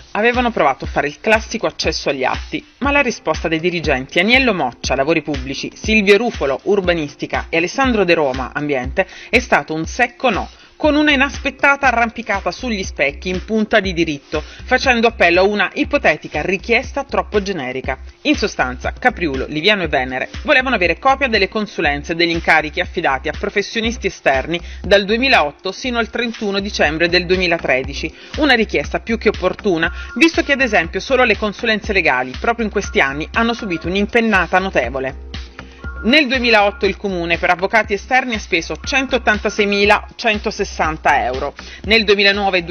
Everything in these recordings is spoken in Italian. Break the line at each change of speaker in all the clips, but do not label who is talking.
avevano provato a fare il classico accesso agli atti, ma la risposta dei dirigenti Aniello Moccia, Lavori Pubblici, Silvio Rufolo, Urbanistica e Alessandro De Roma, Ambiente, è stato un secco no, con una inaspettata arrampicata sugli specchi in punta di diritto, facendo appello a una ipotetica richiesta troppo generica. In sostanza, Capriulo, Liviano e Venere volevano avere copia delle consulenze e degli incarichi affidati a professionisti esterni dal 2008 sino al 31 dicembre del 2013, una richiesta più che opportuna, visto che ad esempio solo le consulenze legali, proprio in questi anni, hanno subito un'impennata notevole. Nel 2008 il Comune per avvocati esterni ha speso 186.160 euro, nel 2009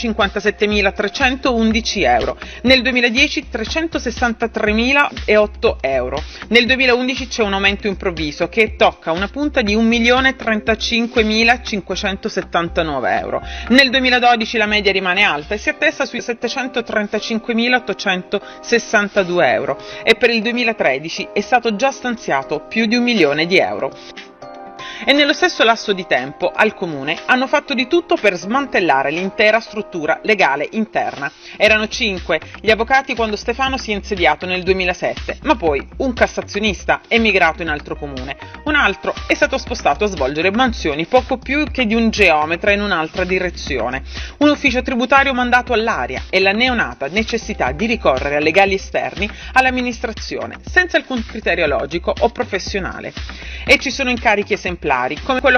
257.311 euro, nel 2010 363.008 euro, nel 2011 c'è un aumento improvviso che tocca una punta di 1.035.579 euro, nel 2012 la media rimane alta e si attesta sui 735.862 euro e per il 2013 è stato già stanziato più di 1 milione di euro. E nello stesso lasso di tempo al Comune hanno fatto di tutto per smantellare l'intera struttura legale interna. Erano 5 gli avvocati quando Stefano si è insediato nel 2007, ma poi un cassazionista è migrato in altro comune, un altro è stato spostato a svolgere mansioni poco più che di un geometra in un'altra direzione, un ufficio tributario mandato all'aria e la neonata necessità di ricorrere a legali esterni all'amministrazione, senza alcun criterio logico o professionale. E ci sono incarichi esemplari, come quello